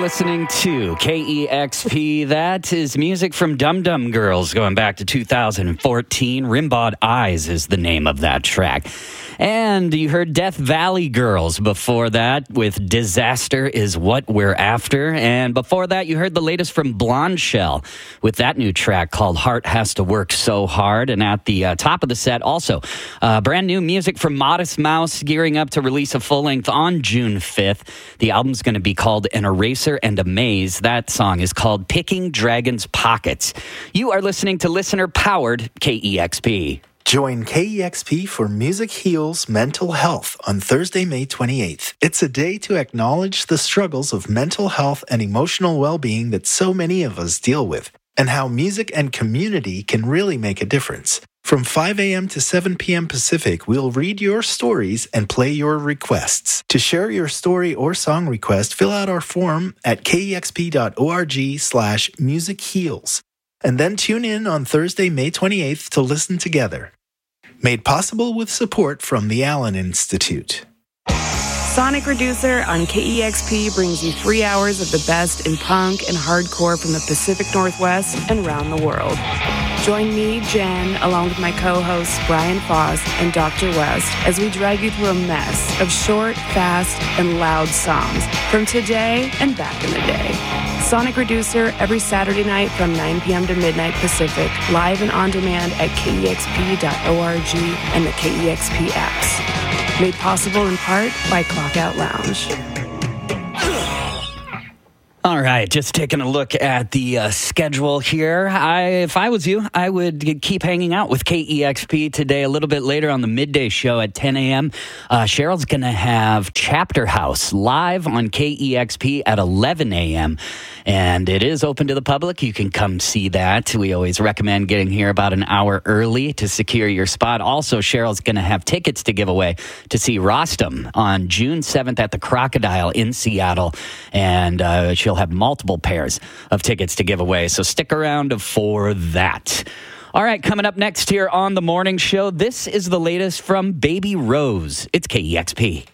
listening to KEXP. That is music from Dum Dum Girls going back to 2014. Rimbaud Eyes is the name of that track. And you heard Death Valley Girls before that with Disaster is What We're After. And before that, you heard the latest from Blonde Shell with that new track called Heart Has to Work So Hard. And at the top of the set, also brand new music from Modest Mouse, gearing up to release a full length on June 5th. The album's going to be called An Eraser and a Maze. That song is called Picking Dragon's Pockets. You are listening to listener-powered KEXP. Join KEXP for Music Heals Mental Health on Thursday, May 28th. It's a day to acknowledge the struggles of mental health and emotional well-being that so many of us deal with, and how music and community can really make a difference. From 5 a.m. to 7 p.m. Pacific, we'll read your stories and play your requests. To share your story or song request, fill out our form at kexp.org/musicheals. And then tune in on Thursday, May 28th to listen together. Made possible with support from the Allen Institute. Sonic Reducer on KEXP brings you 3 hours of the best in punk and hardcore from the Pacific Northwest and around the world. Join me, Jen, along with my co-hosts Brian Foss and Dr. West as we drag you through a mess of short, fast, and loud songs from today and back in the day. Sonic Reducer every Saturday night from 9 p.m. to midnight Pacific, live and on demand at KEXP.org and the KEXP apps. Made possible in part by Clockout Lounge. All right, just taking a look at the schedule here. If I was you, I would keep hanging out with KEXP today. A little bit later on the midday show at 10 a.m., Cheryl's going to have Chapter House live on KEXP at 11 a.m., and it is open to the public. You can come see that. We always recommend getting here about an hour early to secure your spot. Also, Cheryl's going to have tickets to give away to see Rostam on June 7th at the Crocodile in Seattle, and she'll have multiple pairs of tickets to give away, so stick around for that. All right, coming up next here on The Morning Show, this is the latest from Baby Rose. It's KEXP.